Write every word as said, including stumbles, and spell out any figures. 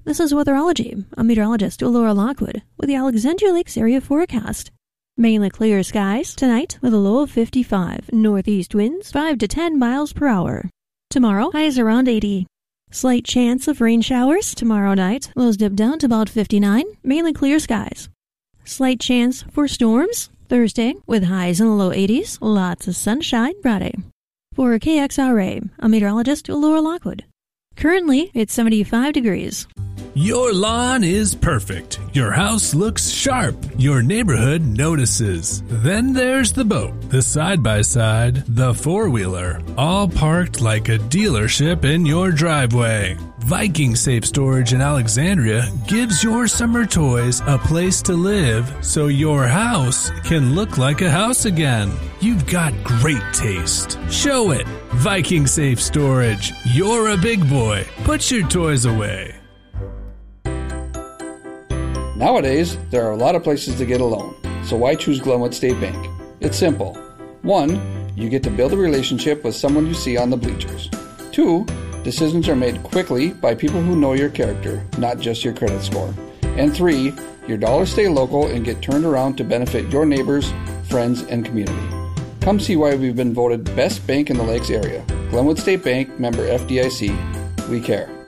This is Weatherology. I'm meteorologist Laura Lockwood with the Alexandria Lakes area forecast. Mainly clear skies tonight with a low of fifty-five. Northeast winds five to ten miles per hour. Tomorrow, highs around eighty. Slight chance of rain showers tomorrow night. Lows dip down to about fifty-nine. Mainly clear skies. Slight chance for storms Thursday with highs in the low eighties. Lots of sunshine Friday. For K X R A, I'm meteorologist Laura Lockwood. Currently, it's seventy-five degrees. Your lawn is perfect. Your house looks sharp. Your neighborhood notices. Then there's the boat, the side-by-side, the four-wheeler, all parked like a dealership in your driveway. Viking Safe Storage in Alexandria gives your summer toys a place to live so your house can look like a house again. You've got great taste. Show it. Viking Safe Storage. You're a big boy. Put your toys away. Nowadays, there are a lot of places to get a loan, so why choose Glenwood State Bank? It's simple. One, you get to build a relationship with someone you see on the bleachers. Two, decisions are made quickly by people who know your character, not just your credit score. And three, your dollars stay local and get turned around to benefit your neighbors, friends, and community. Come see why we've been voted best bank in the Lakes area. Glenwood State Bank, member F D I C. We care.